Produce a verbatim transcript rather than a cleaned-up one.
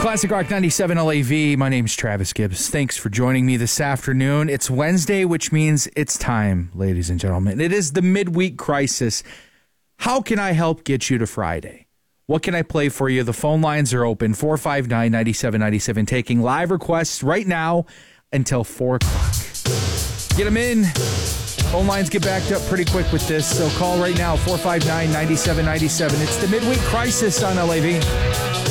Classic Rock ninety-seven L A V. My name's Travis Gibbs. Thanks for joining me this afternoon. It's Wednesday, which means it's time, ladies and gentlemen. It is the midweek crisis. How can I help get you to Friday? What can I play for you? The phone lines are open, four five nine, nine seven nine seven, taking live requests right now until four o'clock. Get them in. Phone lines get backed up pretty quick with this, so call right now, four five nine, nine seven nine seven. It's the midweek crisis on L A V.